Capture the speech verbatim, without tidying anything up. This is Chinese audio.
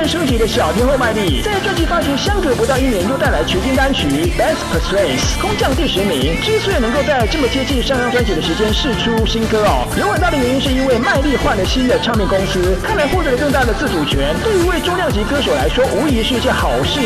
升级的小天后麦莉，在专辑发行相隔不到一年，又带来全新单曲《Best Place》，空降第十名。之所以能够在这么接近上张专辑的时间试出新歌哦，有很大的原因是因为麦莉换了新的唱片公司，看来获得了更大的自主权，对于一位重量级歌手来说，无疑是一件好事